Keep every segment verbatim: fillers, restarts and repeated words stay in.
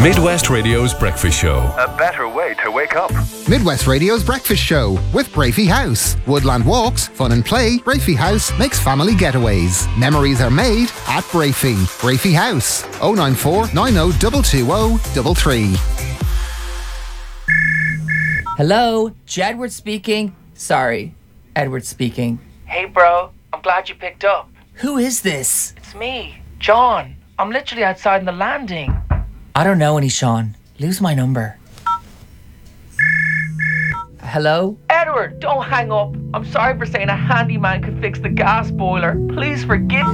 Midwest Radio's Breakfast Show. A better way to wake up. Midwest Radio's Breakfast Show with Brafey House. Woodland walks, fun and play. Brafey House makes family getaways. Memories are made at Brafey. Brafey House. oh nine four, nine oh two two oh three three. Hello, Jedward speaking. Sorry, Edward speaking. Hey bro, I'm glad you picked up. Who is this? It's me, John. I'm literally outside in the landing. I don't know any Sean. Lose my number. Hello? Edward, don't hang up. I'm sorry for saying a handyman could fix the gas boiler. Please forgive.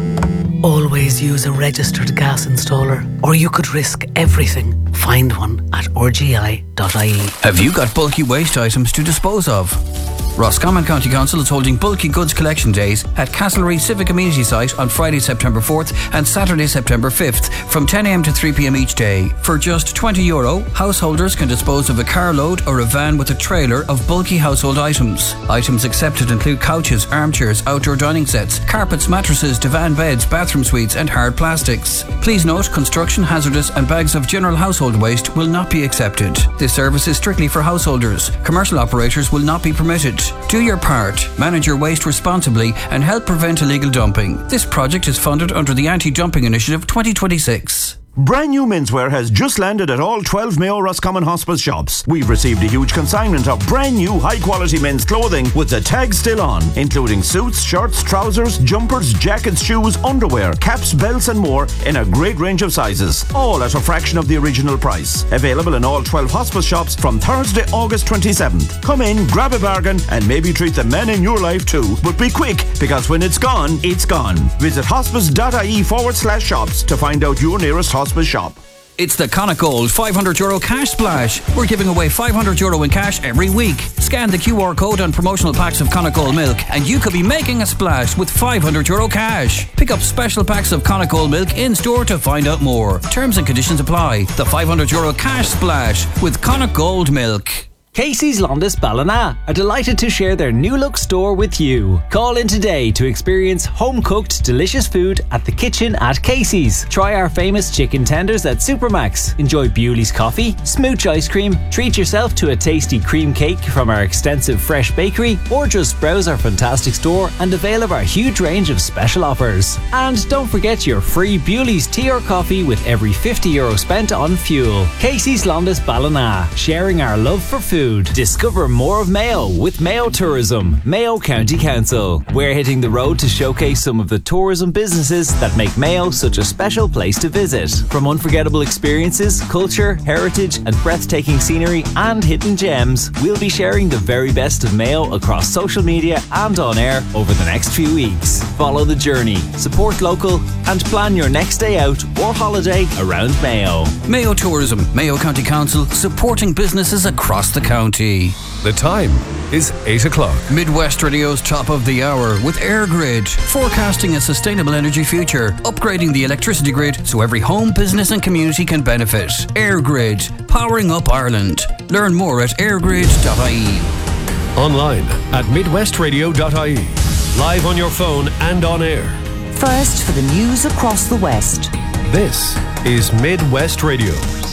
Always use a registered gas installer, or you could risk everything. Find one at r g i dot i e. Have you got bulky waste items to dispose of? Roscommon County Council is holding bulky goods collection days at Castlereagh Civic Amenity Site on Friday, September fourth and Saturday, September fifth from ten a m to three p m each day. For just twenty euro, householders can dispose of a carload or a van with a trailer of bulky household items. Items accepted include couches, armchairs, outdoor dining sets, carpets, mattresses, divan beds, bathroom suites and hard plastics. Please note, construction, hazardous and bags of general household waste will not be accepted. This service is strictly for householders. Commercial operators will not be permitted. Do your part, manage your waste responsibly and help prevent illegal dumping. This project is funded under the Anti-Dumping Initiative twenty twenty-six. Brand new menswear has just landed at all twelve Mayo Roscommon Hospice shops. We've received a huge consignment of brand new high quality men's clothing with the tag still on, including suits, shirts, trousers, jumpers, jackets, shoes, underwear, caps, belts and more in a great range of sizes, all at a fraction of the original price. Available in all twelve hospice shops from Thursday, August twenty-seventh. Come in, grab a bargain and maybe treat the men in your life too. But be quick, because when it's gone, it's gone. Visit hospice.ie forward slash shops to find out your nearest hospice shop. It's the Connacht Gold five hundred euro cash splash. We're giving away five hundred euro in cash every week. Scan the Q R code on promotional packs of Connacht Gold milk and you could be making a splash with five hundred euro cash. Pick up special packs of Connacht Gold milk in store to find out more. Terms and conditions apply. The five hundred euro cash splash with Connacht Gold milk. Casey's Londis Ballina are delighted to share their new look store with you. Call in today to experience home-cooked delicious food at the kitchen at Casey's. Try our famous chicken tenders at Supermax. Enjoy Bewley's coffee, smooch ice cream, treat yourself to a tasty cream cake from our extensive fresh bakery, or just browse our fantastic store and avail of our huge range of special offers. And don't forget your free Bewley's tea or coffee with every fifty euro spent on fuel. Casey's Londis Ballina, sharing our love for food. Discover more of Mayo with Mayo Tourism, Mayo County Council. We're hitting the road to showcase some of the tourism businesses that make Mayo such a special place to visit. From unforgettable experiences, culture, heritage and breathtaking scenery and hidden gems, we'll be sharing the very best of Mayo across social media and on air over the next few weeks. Follow the journey, support local and plan your next day out or holiday around Mayo. Mayo Tourism, Mayo County Council, supporting businesses across the county. The time is eight o'clock. Midwest Radio's top of the hour with AirGrid, forecasting a sustainable energy future, upgrading the electricity grid so every home, business and community can benefit. AirGrid, powering up Ireland. Learn more at airgrid dot I E. Online at midwest radio dot I E. Live on your phone and on air. First for the news across the West. This is Midwest Radio.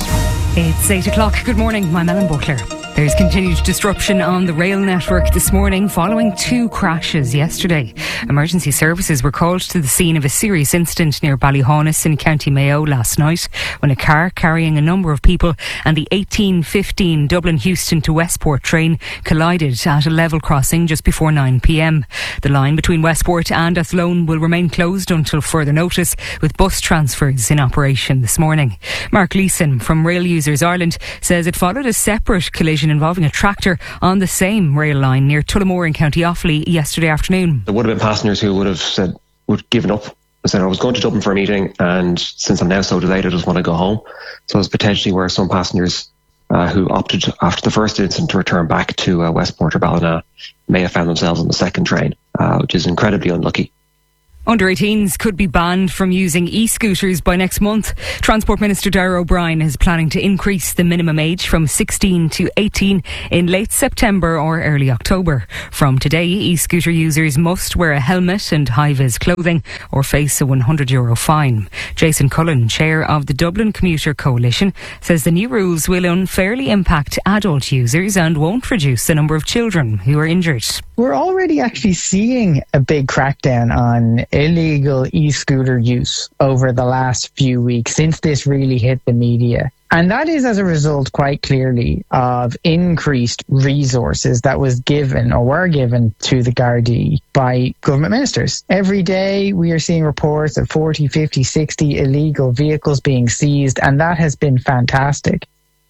It's eight o'clock. Good morning, I'm Ellen Butler. There's continued disruption on the rail network this morning following two crashes yesterday. Emergency services were called to the scene of a serious incident near Ballyhaunis in County Mayo last night when a car carrying a number of people and the eighteen fifteen Dublin Heuston to Westport train collided at a level crossing just before nine p m. The line between Westport and Athlone will remain closed until further notice, with bus transfers in operation this morning. Mark Leeson from Rail Users Ireland says it followed a separate collision involving a tractor on the same rail line near Tullamore in County Offaly yesterday afternoon. There would have been passengers who would have said, would have given up and said, I was going to Dublin for a meeting and since I'm now so delayed I just want to go home. So there's potentially where some passengers uh, who opted after the first incident to return back to uh, Westport or Ballina may have found themselves on the second train, uh, which is incredibly unlucky. Under eighteens could be banned from using e-scooters by next month. Transport Minister Darragh O'Brien is planning to increase the minimum age from sixteen to eighteen in late September or early October. From today, e-scooter users must wear a helmet and high-vis clothing or face a one hundred euro fine. Jason Cullen, chair of the Dublin Commuter Coalition, says the new rules will unfairly impact adult users and won't reduce the number of children who are injured. We're already actually seeing a big crackdown on illegal e-scooter use over the last few weeks since this really hit the media. And that is as a result, quite clearly, of increased resources that was given or were given to the Gardaí by government ministers. Every day we are seeing reports of forty, fifty, sixty illegal vehicles being seized, and that has been fantastic.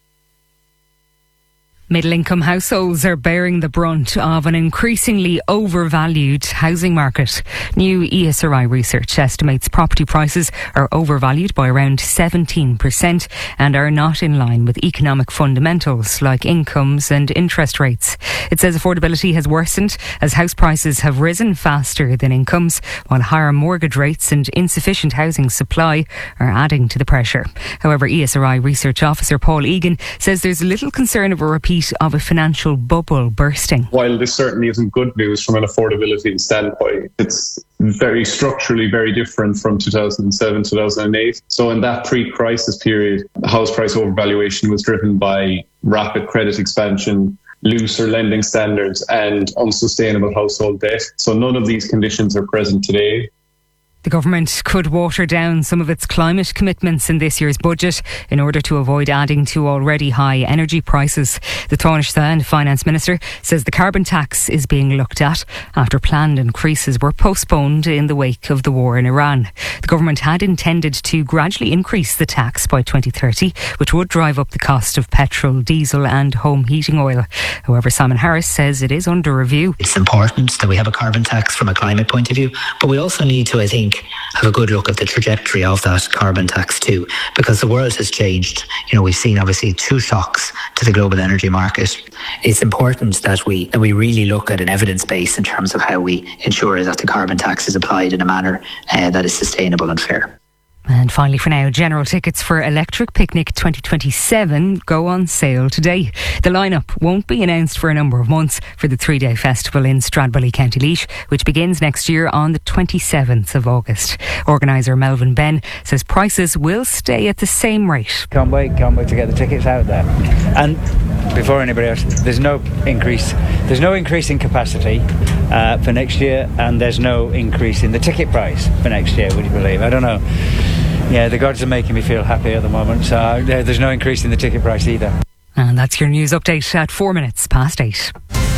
Middle-income households are bearing the brunt of an increasingly overvalued housing market. New E S R I research estimates property prices are overvalued by around seventeen percent and are not in line with economic fundamentals like incomes and interest rates. It says affordability has worsened as house prices have risen faster than incomes, while higher mortgage rates and insufficient housing supply are adding to the pressure. However, E S R I research officer Paul Egan says there's little concern of a repeat of a financial bubble bursting. While this certainly isn't good news from an affordability standpoint, it's very structurally very different from two thousand seven, two thousand eight. So in that pre-crisis period, house price overvaluation was driven by rapid credit expansion, looser lending standards and unsustainable household debt. So none of these conditions are present today. The government could water down some of its climate commitments in this year's budget in order to avoid adding to already high energy prices. The Taoiseach and Finance Minister says the carbon tax is being looked at after planned increases were postponed in the wake of the war in Iran. The government had intended to gradually increase the tax by twenty thirty, which would drive up the cost of petrol, diesel and home heating oil. However, Simon Harris says it is under review. It's important that we have a carbon tax from a climate point of view, but we also need to, I think, have a good look at the trajectory of that carbon tax too, because the world has changed. You know, we've seen obviously two shocks to the global energy market. It's important that we that we really look at an evidence base in terms of how we ensure that the carbon tax is applied in a manner uh, that is sustainable and fair. And finally for now, general tickets for Electric Picnic twenty twenty-seven go on sale today. The lineup won't be announced for a number of months for the three-day festival in Stradbally, County Laois, which begins next year on the twenty-seventh of August. Organiser Melvin Ben says prices will stay at the same rate. Can't wait, can't wait to get the tickets out there. And before anybody else, there's no increase. There's no increase in capacity uh, for next year, and there's no increase in the ticket price for next year, would you believe? I don't know. Yeah, the gods are making me feel happy at the moment, so uh, there's no increase in the ticket price either. And that's your news update at four minutes past eight.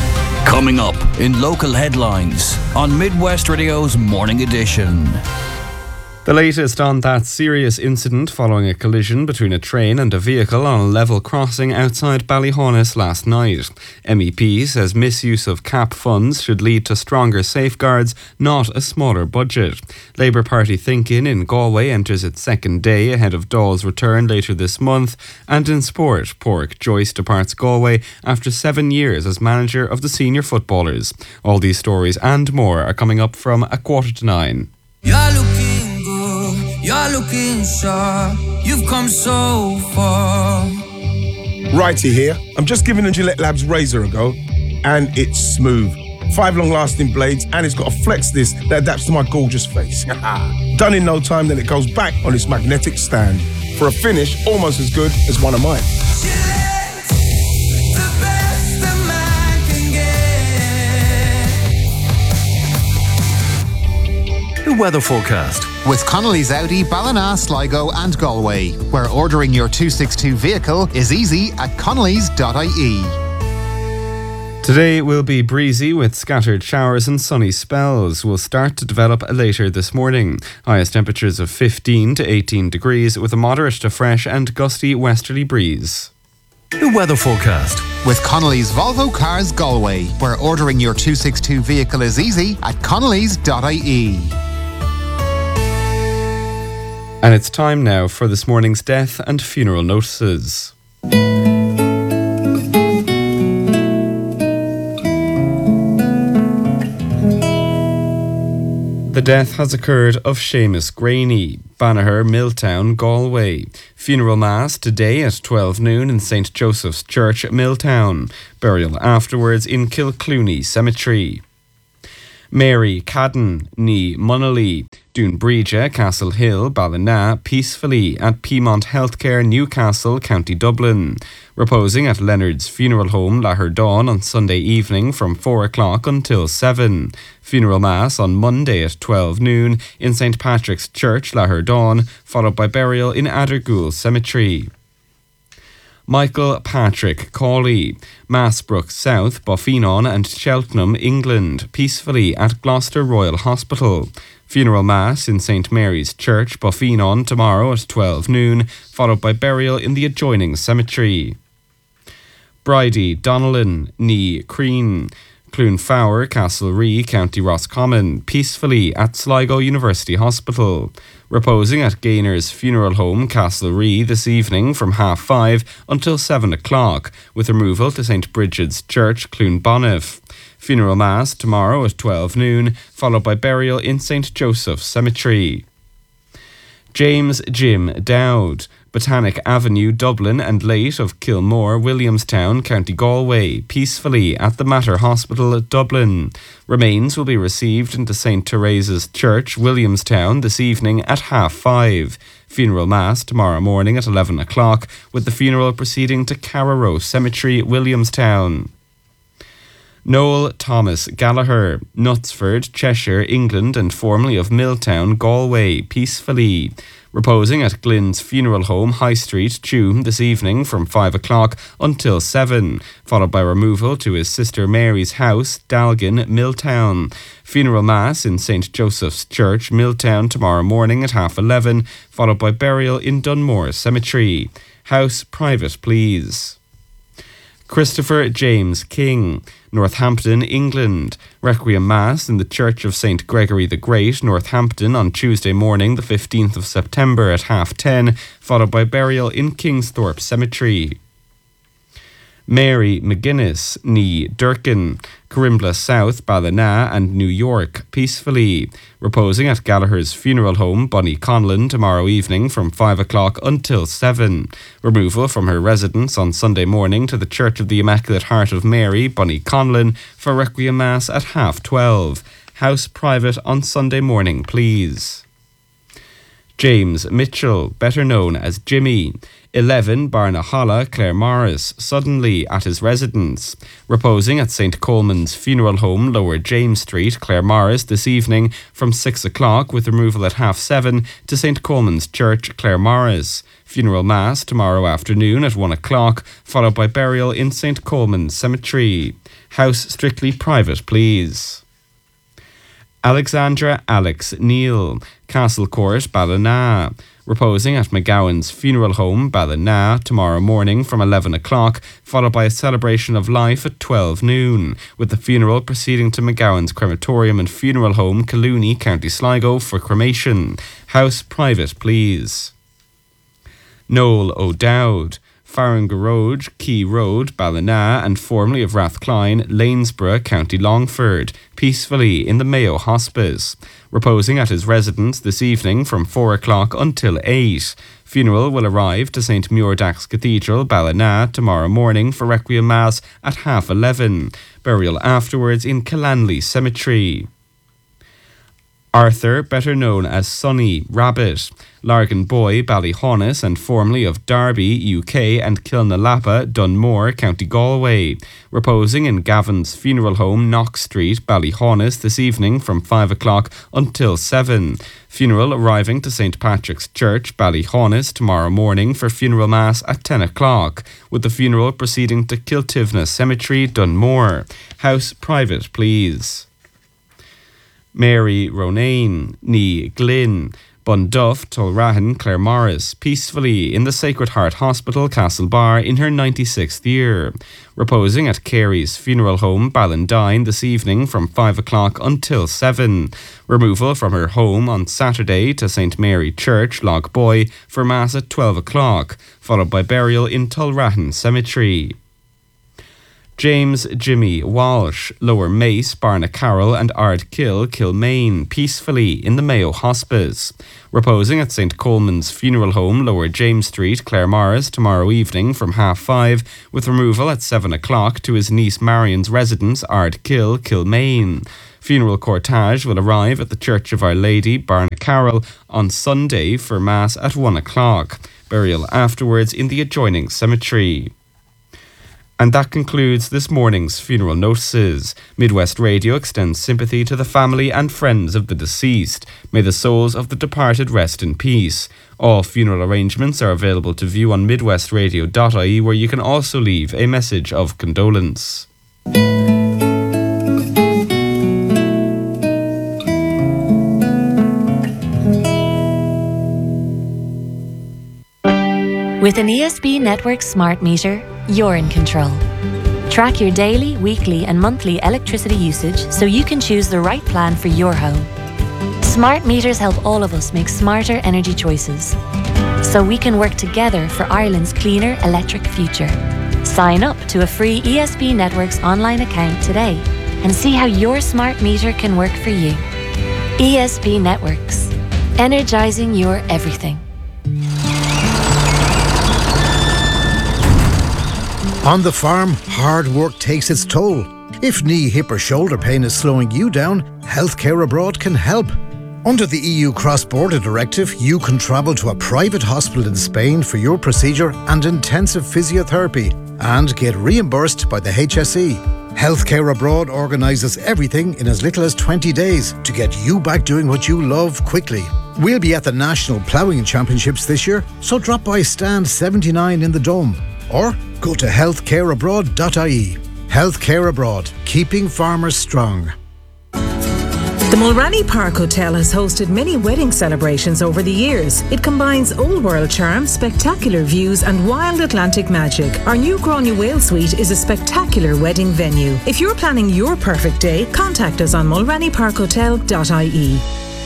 Coming up in local headlines on Midwest Radio's Morning Edition. The latest on that serious incident following a collision between a train and a vehicle on a level crossing outside Ballyhaunis last night. M E P says misuse of C A P funds should lead to stronger safeguards, not a smaller budget. Labour Party Thinking in Galway enters its second day ahead of Dáil's return later this month. And in sport, Pádraig Joyce departs Galway after seven years as manager of the senior footballers. All these stories and more are coming up from a quarter to nine. You're looking good, you're looking sharp, you've come so far. Righty here. I'm just giving the Gillette Labs razor a go, and it's smooth. Five long-lasting blades, and it's got a flex disc that adapts to my gorgeous face. Done in no time, then it goes back on its magnetic stand for a finish almost as good as one of mine. The weather forecast with Connolly's Audi, Ballina, Sligo and Galway, where ordering your two sixty-two vehicle is easy at connellys dot I E. Today will be breezy with scattered showers and sunny spells. Will start to develop later this morning. Highest temperatures of fifteen to eighteen degrees with a moderate to fresh and gusty westerly breeze. The weather forecast with Connolly's Volvo Cars Galway, where ordering your two sixty-two vehicle is easy at connellys dot I E. And it's time now for this morning's death and funeral notices. The death has occurred of Seamus Graney, Banagher, Milltown, Galway. Funeral Mass today at twelve noon in Saint Joseph's Church, Milltown. Burial afterwards in Kilclooney Cemetery. Mary Cadden, ní Munnelly, Doonbreja, Castle Hill, Ballina, peacefully at Piedmont Healthcare, Newcastle, County Dublin. Reposing at Leonard's Funeral Home, Laherdon, on Sunday evening from four o'clock until seven. Funeral Mass on Monday at twelve noon in Saint Patrick's Church, Laherdon, followed by burial in Addergoole Cemetery. Michael Patrick Cawley, Massbrook South, Boffinon and Cheltenham, England, peacefully at Gloucester Royal Hospital. Funeral Mass in Saint Mary's Church, Boffinon, tomorrow at twelve noon, followed by burial in the adjoining cemetery. Bridie Donnellan, ní Crean, Clonfowler, Castlerea, County Roscommon, peacefully at Sligo University Hospital. Reposing at Gainer's Funeral Home, Castlerea, this evening from half five until seven o'clock, with removal to Saint Bridget's Church, Cloonbonniff. Funeral Mass tomorrow at twelve noon, followed by burial in Saint Joseph's Cemetery. James Jim Dowd, Botanic Avenue, Dublin, and late of Kilmore, Williamstown, County Galway, peacefully at the Mater Hospital at Dublin. Remains will be received into Saint Teresa's Church, Williamstown, this evening at half five. Funeral Mass tomorrow morning at eleven o'clock, with the funeral proceeding to Carrarow Cemetery, Williamstown. Noel Thomas Gallagher, Knutsford, Cheshire, England, and formerly of Milltown, Galway, peacefully. Reposing at Glyn's Funeral Home, High Street, Tuam, this evening from five o'clock until seven, followed by removal to his sister Mary's house, Dalgan, Milltown. Funeral Mass in Saint Joseph's Church, Milltown, tomorrow morning at half eleven, followed by burial in Dunmore Cemetery. House private, please. Christopher James King, Northampton, England. Requiem Mass in the Church of Saint Gregory the Great, Northampton, on Tuesday morning, the fifteenth of September at half ten, followed by burial in Kingsthorpe Cemetery. Mary McGuinness, ní Durkin, Corimbla South, Ballina, and New York, peacefully. Reposing at Gallagher's Funeral Home, Bonnyconlon, tomorrow evening from five o'clock until seven. Removal from her residence on Sunday morning to the Church of the Immaculate Heart of Mary, Bonnyconlon, for Requiem Mass at half twelve. House private on Sunday morning, please. James Mitchell, better known as Jimmy, eleven Barnaholla, Claremorris, suddenly at his residence. Reposing at Saint Coleman's Funeral Home, Lower James Street, Claremorris, this evening from six o'clock, with removal at half seven to Saint Coleman's Church, Claremorris. Funeral Mass tomorrow afternoon at one o'clock, followed by burial in Saint Coleman's Cemetery. House strictly private, please. Alexandra Alex Neal, Castle Court, Ballina. Reposing at McGowan's Funeral Home, Ballina, tomorrow morning from eleven o'clock, followed by a celebration of life at twelve noon, with the funeral proceeding to McGowan's Crematorium and Funeral Home, Collooney, County Sligo, for cremation. House private, please. Noel O'Dowd, Farrangaroge, Key Road, Ballina, and formerly of Rathcline, Lanesborough, County Longford, peacefully in the Mayo Hospice. Reposing at his residence this evening from four o'clock until eight. Funeral will arrive to Saint Muirdax Cathedral, Ballina, tomorrow morning for Requiem Mass at half eleven. Burial afterwards in Killanley Cemetery. Arthur, better known as Sonny Rabbit, Largan Boy, Ballyhonus, and formerly of Derby, U K, and Kilnalappa, Dunmore, County Galway. Reposing in Gavin's Funeral Home, Knox Street, Ballyhonus, this evening from five o'clock until seven. Funeral arriving to Saint Patrick's Church, Ballyhonus, tomorrow morning for funeral mass at ten o'clock, with the funeral proceeding to Kiltivna Cemetery, Dunmore. House private, please. Mary Ronayne, ní Glynn, Bunduff, Tulrahan, Claremorris, peacefully in the Sacred Heart Hospital, Castlebar, in her ninety-sixth year. Reposing at Carey's Funeral Home, Ballandine, this evening from five o'clock until seven. Removal from her home on Saturday to Saint Mary Church, Lochboy, for Mass at twelve o'clock, followed by burial in Tulrahan Cemetery. James Jimmy Walsh, Lower Mace, Barnacarroll and Ardkill, Kilmaine, peacefully in the Mayo Hospice. Reposing at Saint Coleman's Funeral Home, Lower James Street, Claremorris, tomorrow evening from half five, with removal at seven o'clock to his niece Marion's residence, Ardkill, Kilmaine. Funeral cortege will arrive at the Church of Our Lady, Barnacarroll, on Sunday for Mass at one o'clock. Burial afterwards in the adjoining cemetery. And that concludes this morning's funeral notices. Midwest Radio extends sympathy to the family and friends of the deceased. May the souls of the departed rest in peace. All funeral arrangements are available to view on midwest radio dot I E, where you can also leave a message of condolence. With an E S B Network smart meter, you're in control. Track your daily, weekly and monthly electricity usage so you can choose the right plan for your home. Smart meters help all of us make smarter energy choices, so we can work together for Ireland's cleaner electric future. Sign up to a free E S B Networks online account today and see how your smart meter can work for you. E S B Networks, energising your everything. On the farm, hard work takes its toll. If knee, hip or shoulder pain is slowing you down, Healthcare Abroad can help. Under the E U Cross-Border Directive, you can travel to a private hospital in Spain for your procedure and intensive physiotherapy and get reimbursed by the H S E. Healthcare Abroad organises everything in as little as twenty days to get you back doing what you love quickly. We'll be at the National Ploughing Championships this year, so drop by stand seventy-nine in the Dome. Or go to healthcare abroad dot I E. Healthcare Abroad, keeping farmers strong. The Mulranny Park Hotel has hosted many wedding celebrations over the years. It combines old world charm, spectacular views and wild Atlantic magic. Our new Grania Whale Suite is a spectacular wedding venue. If you're planning your perfect day, contact us on mulranny park hotel dot I E.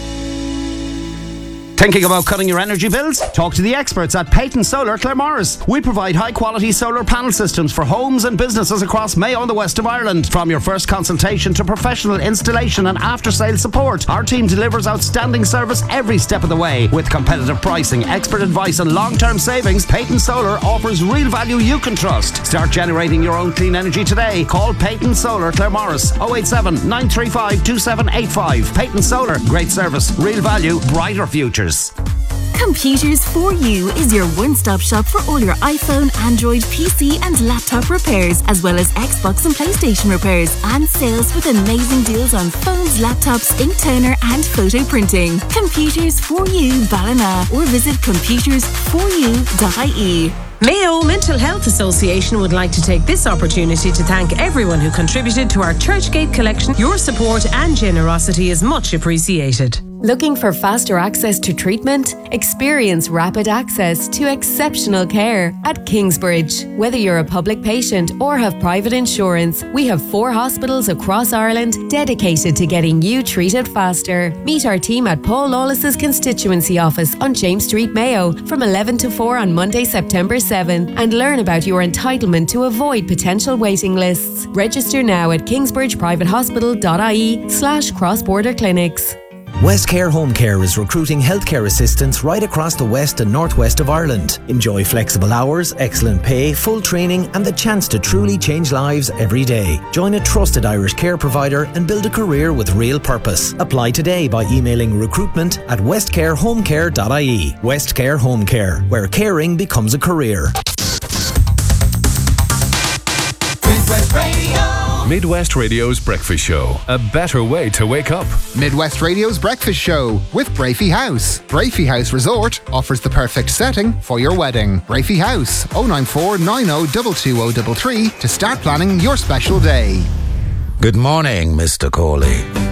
Thinking about cutting your energy bills? Talk to the experts at Peyton Solar Claremorris. We provide high-quality solar panel systems for homes and businesses across Mayo and the west of Ireland. From your first consultation to professional installation and after-sale support, our team delivers outstanding service every step of the way. With competitive pricing, expert advice and long-term savings, Peyton Solar offers real value you can trust. Start generating your own clean energy today. Call Peyton Solar Claremorris oh eight seven, nine three five, two seven eight five. Peyton Solar, great service, real value, brighter futures. Computers for You is your one-stop shop for all your iPhone, Android, P C and laptop repairs, as well as Xbox and PlayStation repairs, and sales with amazing deals on phones, laptops, ink toner and photo printing. Computers for You Ballina, or visit computers for you dot I E. Mayo Mental Health Association would like to take this opportunity to thank everyone who contributed to our Churchgate collection. Your support and generosity is much appreciated. Looking for faster access to treatment? Experience rapid access to exceptional care at Kingsbridge. Whether you're a public patient or have private insurance, we have four hospitals across Ireland dedicated to getting you treated faster. Meet our team at Paul Lawless's constituency office on James Street, Mayo from eleven to four on Monday, September seventh, and learn about your entitlement to avoid potential waiting lists. Register now at kingsbridge private hospital dot I E slash cross-border clinics. Westcare Home Care is recruiting healthcare assistants right across the west and northwest of Ireland. Enjoy flexible hours, excellent pay, full training and the chance to truly change lives every day. Join a trusted Irish care provider and build a career with real purpose. Apply today by emailing recruitment at westcare home care dot I E. Westcare Home Care, where caring becomes a career. Midwest Radio. Midwest Radio's Breakfast Show. A better way to wake up. Midwest Radio's Breakfast Show with Brafey House. Brafey House Resort offers the perfect setting for your wedding. Brafey House, oh nine four nine oh two two oh three three to start planning your special day. Good morning, Mister Corley.